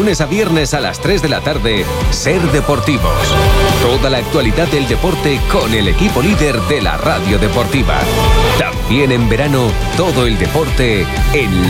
lunes a viernes a las 3 de la tarde, Ser Deportivos. Toda la actualidad del deporte con el equipo líder de la radio deportiva. También en verano, todo el deporte en